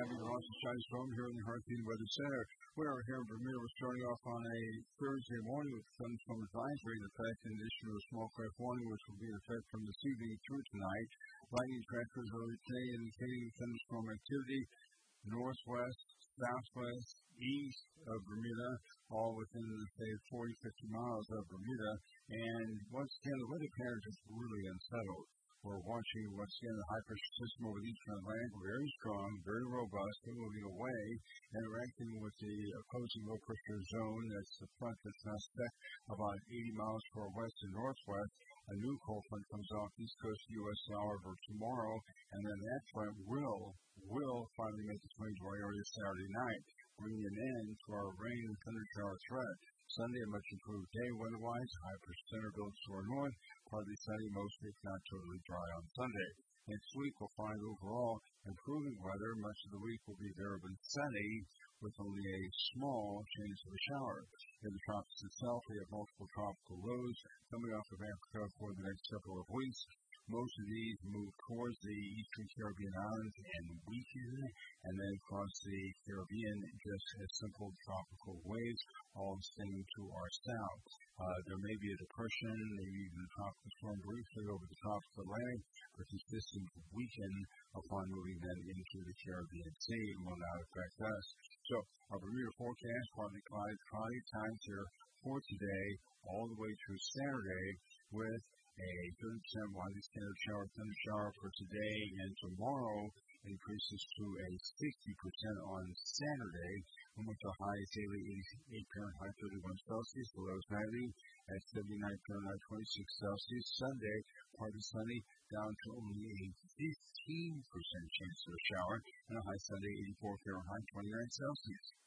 having lots of shine storm here in the Hurricane Weather Center. We are here in Bermuda. We're starting off on a Thursday morning with thunderstorm advisory in effect, in addition to a small craft warning, which will be in effect from this evening through tonight. Lightning trackers early today indicating thunderstorm activity northwest, southwest, east of Bermuda, all within, say, 40, 50 miles of Bermuda. And once again, the weather pattern is really unsettled. We're watching, once again, the high-pressure system over the eastern Atlantic, very strong, very robust, moving away, interacting with the opposing low-pressure zone. That's the front that's now set about 80 miles to our west and northwest. A new cold front comes off east coast of the U.S., however, tomorrow, and then that front will finally make its way to our area Saturday night, bringing an end to our rain and thunder shower threat. Sunday, a much improved day weather-wise. High-pressure center builds to our north. Partly sunny, mostly if not totally dry on Sunday. Next week, we'll find overall improving weather. Much of the week will be variably sunny with only a small chance of a shower. In the tropics itself, we have multiple tropical lows coming off of Africa for the next couple of weeks. Most of these move towards the eastern Caribbean islands and weaken, and then across the Caribbean, just as simple tropical waves, all staying to our south. There may be a depression, maybe even a tropical storm briefly over the tropical Atlantic, but this system will weaken upon moving then into the Caribbean Sea and will not affect us. So, our Bermuda forecast, partly cloudy times here for today, all the way through Saturday, with a 30% widely scattered thunder shower for today and tomorrow, increases to a 60% on Saturday, and with the highest daily 88 Fahrenheit, 31 Celsius, the lowest nightly at 79 Fahrenheit, 26 Celsius. Sunday, partly sunny, down to only a 15% chance of a shower, and a high Sunday, 84 Fahrenheit, 29 Celsius.